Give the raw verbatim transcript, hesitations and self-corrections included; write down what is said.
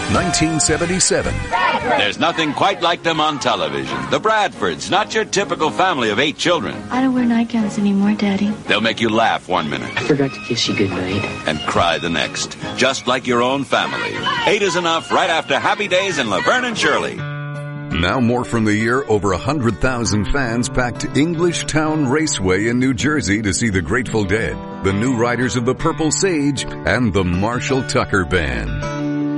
nineteen seventy-seven. There's nothing quite like them on television. The Bradfords, not your typical family of eight children. I don't wear nightgowns anymore, Daddy. They'll make you laugh one minute. I forgot to kiss you goodnight. And cry the next. Just like your own family. Eight is enough right after Happy Days in Laverne and Shirley. Now more from the year, over one hundred thousand fans packed English Town Raceway in New Jersey to see the Grateful Dead, the new riders of the Purple Sage, and the Marshall Tucker Band.